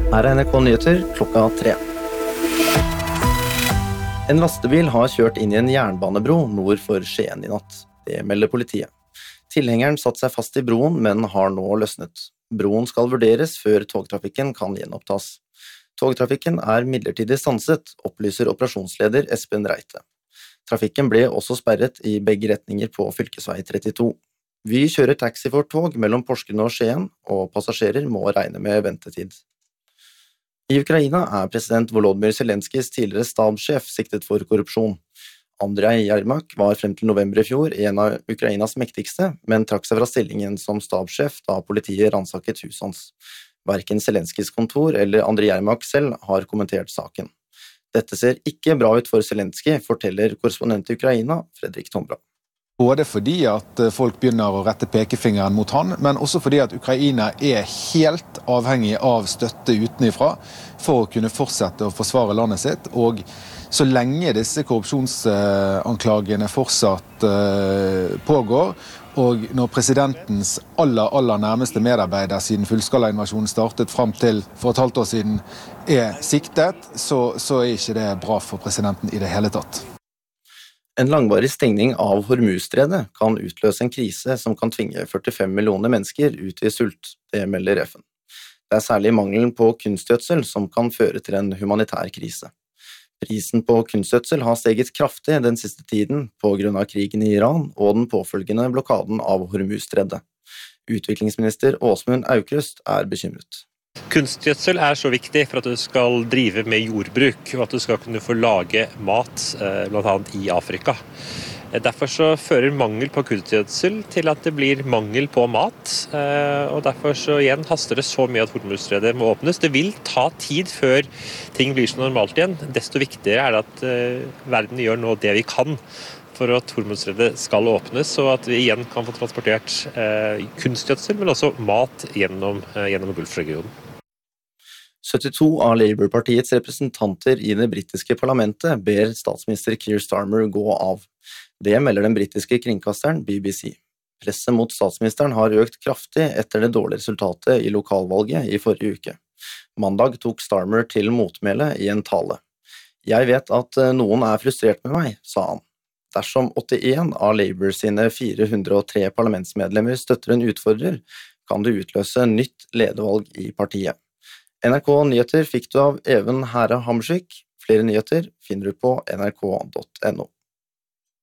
Her NRK Nyheter klokka 3. En lastebil har kjørt inn i en jernbanebro nord for Skien i natt. Det melder politiet. Tilhengeren satt seg fast i broen, men har nå løsnet. Broen skal vurderes før togtrafikken kan gjenopptas. Togtrafikken er midlertidig stanset, opplyser operasjonsleder Espen Reite. Trafikken ble også sperret i begge retninger på fylkesvei 32. Vi kjører taxi for tog mellom Porsgrunn og Skien, og passasjerer må regne med ventetid. I Ukraina er president Volodymyr Zelenskijs tidligere stabssjef siktet for korrupsjon. Andrej Jermak var frem til november i fjor en av Ukrainas mektigste, men trakk seg fra stillingen som stabssjef da politiet ransaket huset hans. Hverken Zelenskijs kontor eller Andrej Jermak selv har kommentert saken. Dette ser ikke bra ut for Zelenskij, forteller korrespondent i Ukraina, Fredrik Tomblad. Både fordi at folk begynner å rette pekefingeren mot han, men også fordi at Ukraina er helt avhengig av støtte utenifra for å kunne fortsette å forsvare landet sitt. Og så lenge disse korrupsjonsanklagene fortsatt pågår, og når presidentens aller nærmeste medarbeider siden fullskalainvasjonen startet frem til for et halvt år siden er siktet, så er ikke det bra for presidenten i det hele tatt. En langvarig stengning av Hormuzstredet kan utløse en krise som kan tvinge 45 millioner mennesker ut i sult, det melder FN. Det er særlig mangelen på kunstgjødsel som kan føre til en humanitær krise. Prisen på kunstgjødsel har steget kraftig den siste tiden på grunn av krigen i Iran og den påfølgende blokaden av Hormuzstredet. Utviklingsminister Åsmund Aukrust er bekymret. Kunstgjødsel er så viktig for at du skal drive med jordbruk, og at du skal kunne få lage mat, blant annet i Afrika. Derfor så fører mangel på kunstgjødsel til at det blir mangel på mat, og derfor så igjen haster det så mye at Hormuzstredet må åpnes. Det vil ta tid før ting blir så normalt igjen. Desto viktigere er det at verden gjør nå det vi kan for at Hormuzstredet skal åpnes, og at vi igjen kan få transportert kunstgjødsel, men også mat gjennom Gulfregionen. 72 av Labour-partiets representanter i det britiske parlamentet ber statsminister Keir Starmer gå av. Det melder den britiske kringkasteren BBC. Presset mot statsministeren har økt kraftig etter det dårlige resultatet i lokalvalget i forrige uke. Mandag tok Starmer til motmæle i en tale. «Jeg vet at noen er frustrert med meg», sa han. Dersom 81 av Labour sine 403 parlamentsmedlemmer støtter en utfordrer, kan det utløse nytt ledervalg i partiet. NRK Nyheter fikk du av Even Herre Hamskyk. Flere nyheter finner du på nrk.no.